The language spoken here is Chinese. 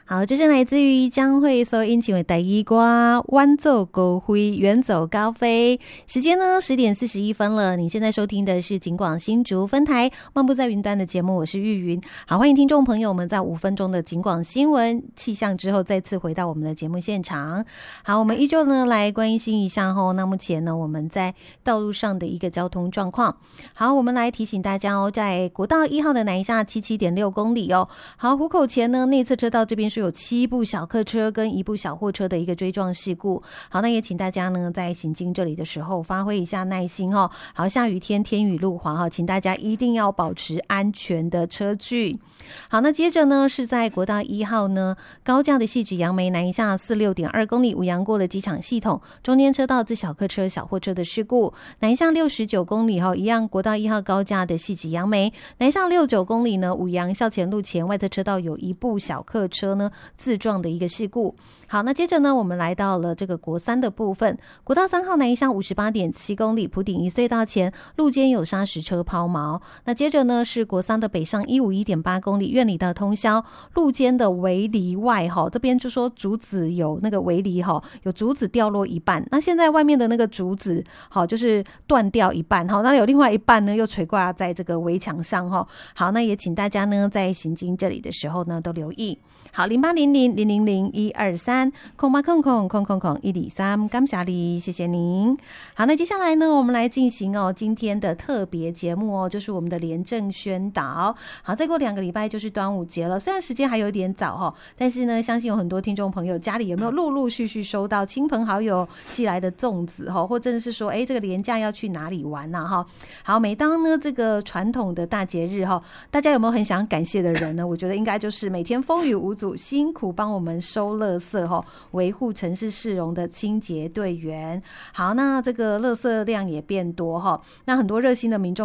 好，这是来自于江蕙所引起的第一歌弯奏高飞，远走高飞。时间呢10点41分了，你现在收听的是警广新竹分台漫步在云端的节目，我是玉云。好，欢迎听众朋友们在5分钟的警广新闻气象之后再次回到我们的节目现场。好，我们依旧呢来关心一下那目前呢我们在道路上的一个交通状况。好，我们来提醒大家在国道1号的南下77.6公里好，湖口前呢内侧车道这边是有7部小客车跟1部小货车的一个追撞事故。好，那也请大家呢在行经这里的时候发挥一下耐心好，下雨天天雨路滑请大家一定要保持安全的车距。好，那接着呢是在国道1号呢高架的汐止杨梅南下46.2公里五杨过的机场系统，中间车道自小客车小货车的事故。南下69公里一样国道1号高架的汐止杨梅南下69公里呢五杨校前路前外侧车道有1部小客车呢自撞的一个事故。好，那接着呢我们来到了这个国3的部分，国道3号南向58.7公里，埔顶一隧道前路肩有砂石车抛锚。那接着呢是国3的北上151.8公里，苑里到通霄路肩的围篱外这边就说竹子有那个围篱有竹子掉落一半，那现在外面的那个竹子就是断掉一半那有另外一半呢又垂挂在这个围墙上好，那也请大家呢在行经这里的时候呢都留意。好，0800-000-123-0800-123，感谢你，谢谢您。好，那接下来呢我们来进行今天的特别节目就是我们的廉政宣导。好，再过2个礼拜就是端午节了，虽然时间还有点早但是呢相信有很多听众朋友家里有没有陆陆续续收到亲朋好友寄来的粽子或者是说这个连假要去哪里玩好，每当呢这个传统的大节日大家有没有很想感谢的人呢？我觉得应该就是每天风雨无阻辛苦帮我们收垃圾维护城市市容的清洁队员。好，那这个垃圾量也变多那很多热心的民众